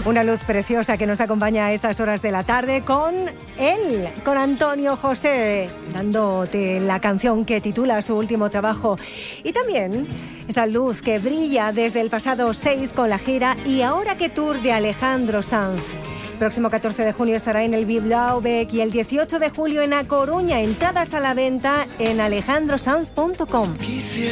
Una luz preciosa que nos acompaña a estas horas de la tarde con él, con Antonio José, dándote la canción que titula su último trabajo. Y también esa luz que brilla desde el pasado 6 con la gira Y ahora que tour de Alejandro Sanz. Próximo 14 de junio estará en el Bilbao Beck y el 18 de julio en A Coruña. Entradas a la venta en alejandrosanz.com.